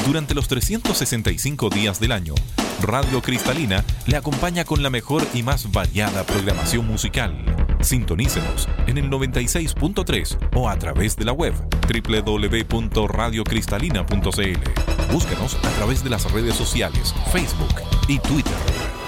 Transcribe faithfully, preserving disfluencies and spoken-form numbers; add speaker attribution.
Speaker 1: Durante los trescientos sesenta y cinco días del año, Radio Cristalina le acompaña con la mejor y más variada programación musical. Sintonícenos en el noventa y seis punto tres o a través de la web doble u doble u doble u punto radio cristalina punto c l. Búsquenos a través de las redes sociales, Facebook y Twitter.